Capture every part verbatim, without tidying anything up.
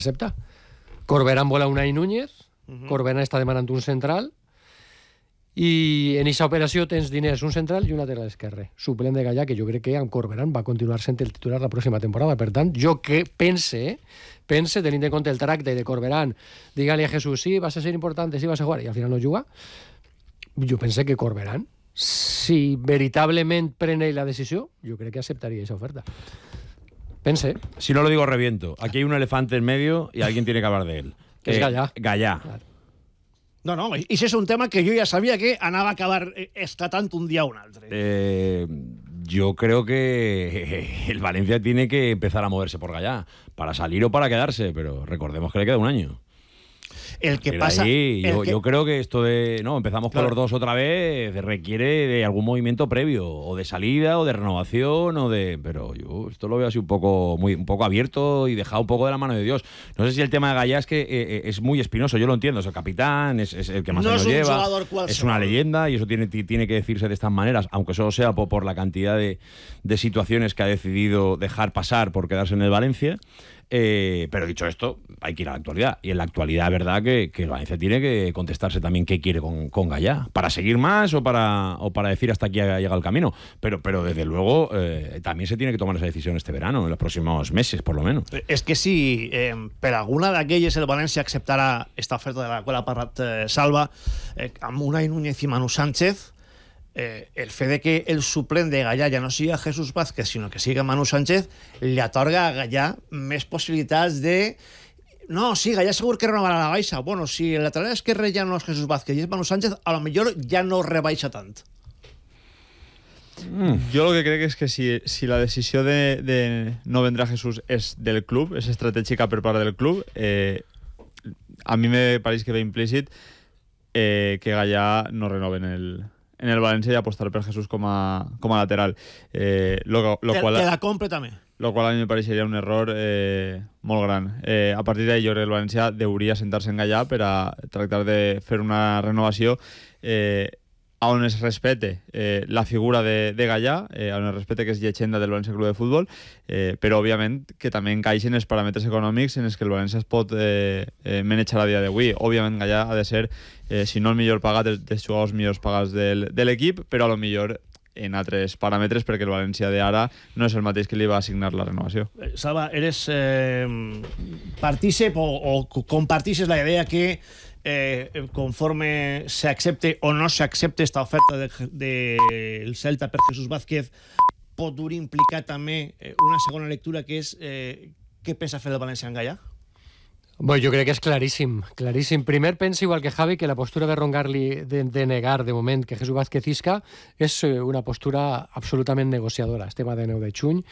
accepta. Corberán vol a Unai Núñez, uh-huh. Corberán està demanant un central, i en aquesta operació tens diners, un central i un lateral esquerre, suplent de Gallà, que jo crec que amb Corberán va continuar sent el titular la pròxima temporada. Per tant, jo que pense, pense, tenint en compte el tracte de Corberán, digue-li a Jesús, sí, vas a ser important, sí, vas a jugar, i al final no juga, jo pense que Corberán, si veritablement pren ell la decisió, jo crec que acceptaria aquesta oferta. Pense. Si no lo digo, reviento. Aquí hay un elefante en medio y alguien tiene que hablar de él. Que eh, és Gallà. Gallà. Claro. No, no, i això és un tema que jo ja sabia que anava a acabar esclatant un dia o un altre. Eh, yo creo que el Valencia tiene que empezar a moverse por Gallà, para salir o para quedarse, pero recordemos que le queda un año. El que Pero pasa... ahí, el yo, que... yo creo que esto de... No, empezamos claro. con los dos otra vez, requiere de algún movimiento previo, o de salida, o de renovación, o de... Pero yo esto lo veo así un poco muy un poco abierto y dejado un poco de la mano de Dios. No sé si el tema de Gallà es que eh, es muy espinoso, yo lo entiendo, es el capitán, es, es el que más no años es un lleva, es una sea. leyenda y eso tiene, tiene que decirse de estas maneras, aunque solo sea por, por la cantidad de, de situaciones que ha decidido dejar pasar por quedarse en el Valencia. Eh, pero dicho esto, hay que ir a la actualidad. Y en la actualidad, es verdad que, que el Valencia tiene que contestarse también qué quiere con, con Gallà. ¿Para seguir más o para, o para decir hasta aquí ha llegado el camino? Pero, pero desde luego, eh, también se tiene que tomar esa decisión este verano, en los próximos meses, por lo menos. És que si eh, per alguna d'aquelles el València acceptarà esta oferta de la qual ha parlat eh, Salva, eh, amb Unai Núñez i Manu Sánchez, Eh, el fet de que el suplent de Gallà ja no siga Jesús Vázquez, sinó que siga Manu Sánchez, li atorga a Gallà més possibilitats de... No, sí, Gallà segur que renovarà la baixa. Bueno, si el lateral esquerre ja no és Jesús Vázquez i és Manu Sánchez, a lo millor ja no rebaixa tant. Mm. Yo lo que creo que es que si, si la decisió de, de no vendre a Jesús és del club, és estratègica per part del club, eh, a mi me pareix que ve implícit eh, que Gallà no renoven el... en el València i apostar per Jesús com a, com a lateral. Eh, lo, lo te, qual, te la compre també. Lo qual a mi me pareixeria un error eh, molt gran. Eh, a partir d'ahí, jo crec que el València hauria sentar-se en Gallà per a tractar de fer una renovació eh, on es respete eh, la figura de, de Gallà, eh, on es respete que és llegenda del València Club de Futbol, eh, però òbviament que també encaixen els paràmetres econòmics en els que el València es pot eh, eh, manejar a dia d'avui. Òbviament Gallà ha de ser, eh, si no el millor pagat, dels, dels jugadors millors pagats del, de l'equip, però a lo millor en altres paràmetres, perquè el València d'ara no és el mateix que li va assignar la renovació. Eh, Salva, eres eh, partícip o, o compartixes la idea que Eh, conforme se accepte o no se accepte esta oferta del de, de Celta per Jesús Vázquez, pot dur implicar també eh, una segona lectura, que és eh, què pensa fer el València en Gallà? Bueno, jo crec que és claríssim, claríssim. Primer penso, igual que Javi, que la postura de Ron Garli de, de negar de moment que Jesús Vázquez isca és una postura absolutament negociadora. Estem a deu de juny.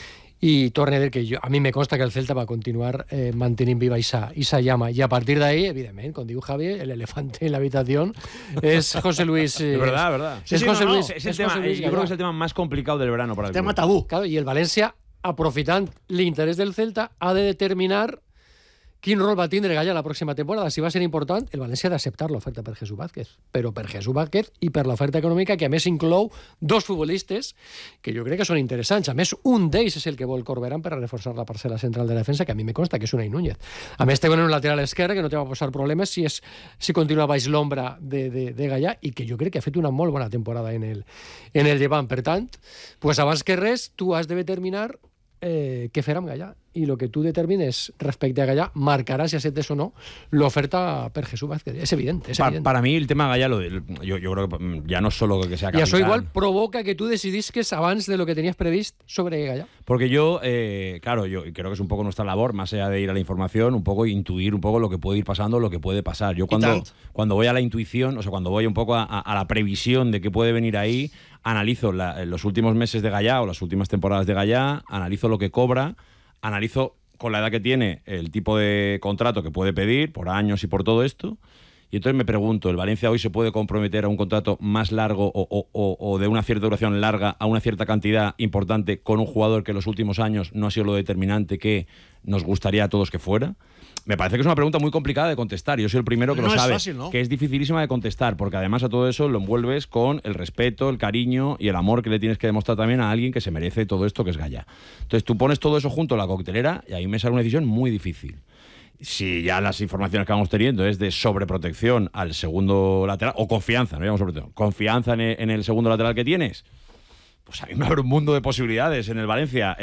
I torno a dir que jo, a mi me consta que el Celta va continuar eh, mantenint viva esa, esa llama, i a partir d'ahí, evidentment, com diu Javi, el elefante en la habitación es José Luis... Eh, es verdad, es verdad. Es sí, José no, Luis, no, es es el tema, José Luis yo creo que es el tema más complicado del verano para el tema club. tabú. Claro, i el València, aprofitant l'interès del Celta, ha de determinar quin rol va tindre Gallà la pròxima temporada. Si va ser important, el València ha d'acceptar l'oferta per Jesús Vázquez, però per Jesús Vázquez i per l'oferta econòmica, que a més inclou dos futbolistes que jo crec que són interessants. A més, un d'ells és el que vol Corberán per a reforçar la parcel·la central de la defensa, que a mi me consta que és Unai Núñez. A més, té un lateral esquerre que no te va posar problemes si, és, si continua baix l'ombra de, de, de Gallà, i que jo crec que ha fet una molt bona temporada en el, en el Llevant. Per tant, pues abans que res, tu has de determinar eh, què fer amb Gallà, i el que tu determines respecte a Gallà marcarà si aceptes o no l'oferta per Jesús Vázquez. Es evidente, es Pa, evidente. Para mí el tema Gallà, lo de, yo, yo creo que ya no solo que sea Y capitán. eso igual provoca que tú decidisques abans de lo que tenías previsto sobre Gallà. Porque yo, eh, claro, yo creo que es un poco nuestra labor, más allá de ir a la información, un poco intuir un poco lo que puede ir pasando, lo que puede pasar. Yo cuando, cuando voy a la intuición, o sea, cuando voy un poco a, a la previsión de qué puede venir ahí, analizo la, los últimos meses de Gallà o las últimas temporadas de Gallà, analizo lo que cobra, analizo con la edad que tiene el tipo de contrato que puede pedir por años y por todo esto, y entonces me pregunto, ¿el Valencia hoy se puede comprometer a un contrato más largo o, o, o, o de una cierta duración larga a una cierta cantidad importante con un jugador que en los últimos años no ha sido lo determinante que nos gustaría a todos que fuera? Me parece que es una pregunta muy complicada de contestar. Yo soy el primero que no lo es sabe, fácil, ¿no? que es dificilísima de contestar, porque además a todo eso lo envuelves con el respeto, el cariño y el amor que le tienes que demostrar también a alguien que se merece todo esto que es Gallà. Entonces tú pones todo eso junto a la coctelera y ahí me sale una decisión muy difícil. Si ya las informaciones que vamos teniendo es de sobreprotección al segundo lateral, o confianza, no digamos sobreprotección, confianza en el, en el segundo lateral que tienes, pues a mí me abre un mundo de posibilidades en el Valencia.